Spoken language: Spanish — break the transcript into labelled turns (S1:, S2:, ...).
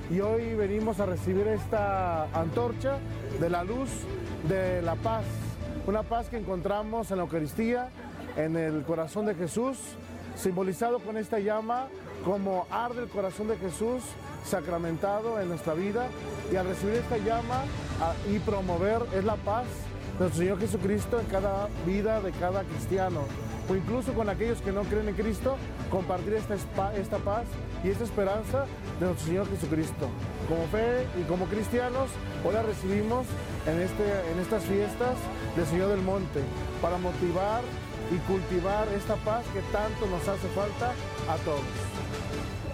S1: y hoy venimos a recibir esta antorcha de la luz de la paz, una paz que encontramos en la Eucaristía, en el corazón de Jesús, simbolizado con esta llama, como arde el corazón de Jesús sacramentado en nuestra vida, y al recibir esta llama y promover es la paz de nuestro Señor Jesucristo en cada vida de cada cristiano, o incluso con aquellos que no creen en Cristo, compartir esta paz y esta esperanza de nuestro Señor Jesucristo. Como fe y como cristianos, hoy la recibimos en estas fiestas del Señor del Monte, para motivar y cultivar esta paz que tanto nos hace falta a todos.